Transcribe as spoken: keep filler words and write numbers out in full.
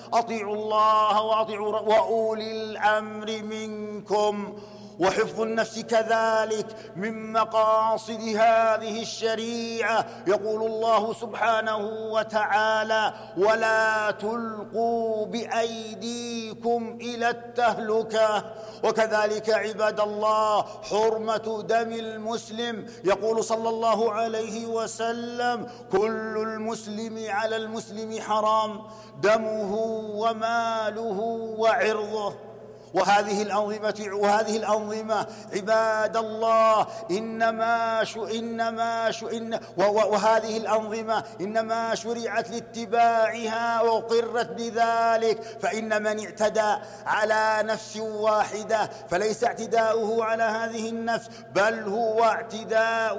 أطيعوا الله وأطيعوا وأولي الأمر منكم. وحفظ النفس كذلك من مقاصد هذه الشريعة. يقول الله سبحانه وتعالى: ولا تلقوا بأيديكم إلى التهلكة. وكذلك عباد الله حرمة دم المسلم. يقول صلى الله عليه وسلم: كل المسلم على المسلم حرام، دمه وماله وعرضه. وهذه الأنظمة وهذه الأنظمة عباد الله إنما شو إنما شو إن وهذه الأنظمة إنما شرعت لاتباعها وقرت بذلك. فإن من اعتدى على نفس واحدة فليس اعتداؤه على هذه النفس، بل هو اعتداء